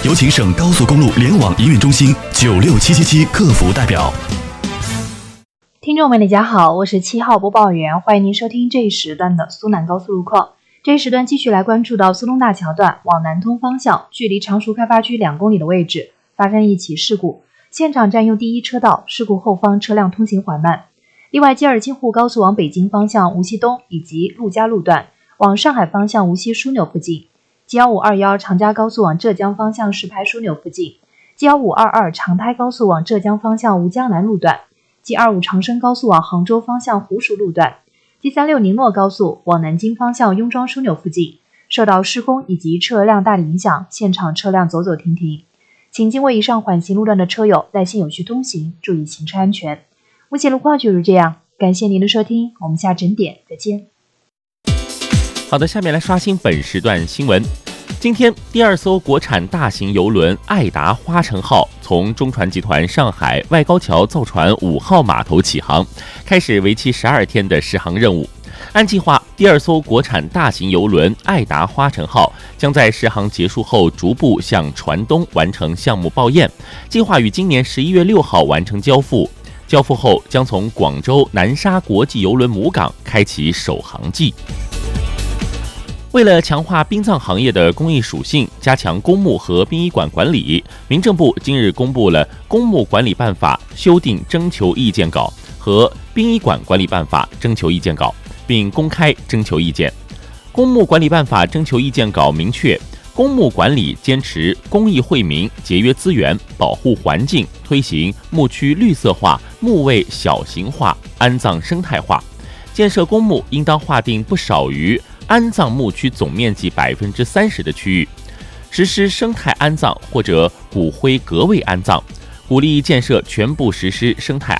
有请省高速公路联网营运中心96777客服代表。 听众们大家好，我是7号播报员，欢迎您收听这一时段的苏南高速路况。这一时段继续来关注到苏东大桥段往南通方向，距离常熟开发区2公里的位置发生一起事故，现场占用第一车道，事故后方车辆通行缓慢。另外，吉尔金沪高速往北京方向无锡东以及陆家路段往上海方向无锡枢纽附近，G1521长嘉高速往浙江方向石牌枢纽附近，G1522长胎高速往浙江方向吴江南路段，G25长深高速往杭州方向湖熟路段，G36宁洛高速往南京方向雍庄枢纽附近，受到施工以及车辆大的影响，现场车辆走走停停，请经过以上缓行路段的车友耐心有序通行，注意行车安全。目前路况就是这样，感谢您的收听，我们下整点再见。 好的，下面来刷新本时段新闻。今天，第2艘国产大型邮轮爱达花城号从中船集团上海外高桥造船5号码头起航，开始为期12天的试航任务。按计划，第2艘国产大型邮轮爱达花城号将在试航结束后逐步向船东完成项目报验，计划于今年11月6号完成交付。交付后将从广州南沙国际邮轮母港开启首航季。为了强化殡葬行业的公益属性，加强公墓和殡仪馆管理，民政部今日公布了《公墓管理办法》修订征求意见稿和《殡仪馆管理办法》征求意见稿，并公开征求意见。《公墓管理办法》征求意见稿明确，公墓管理坚持公益惠民、节约资源、保护环境，推行墓区绿色化、墓位小型化、安葬生态化。建设公墓应当划定不少于安葬墓区总面积30%的区域，实施生态安葬或者骨灰隔位安葬，鼓励建设全部实施生态